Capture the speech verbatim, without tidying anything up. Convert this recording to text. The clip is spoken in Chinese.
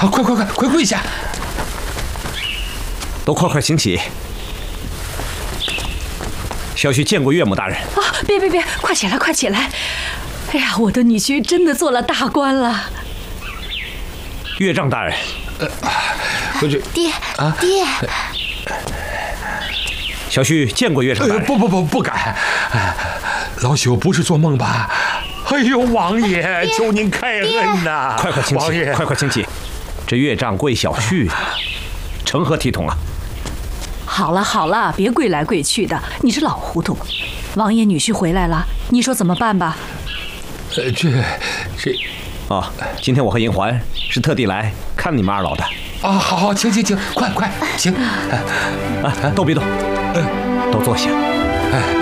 啊，快快快，快跪下！ 都快快请起。小婿见过岳母大人。 啊，别别别，快起来，快起来！哎呀，我的女婿真的做了大官了。 岳丈大人， 呃，不是爹啊， 爹。 小婿见过岳丈大人。 呃、不不不，不敢。老朽不是做梦吧？哎呦，王爷，求您开恩呐！ 快快请起， 王爷， 快快请起。这岳丈跪小婿，成何体统啊？ 好了好了，别跪来跪去的，你是老糊涂。王爷女婿回来了，你说怎么办吧？ 呃，这这， 哦，今天我和银环是特地来看你们二老的。 啊，好好，请请请，快快请。 啊，都别动，都坐下。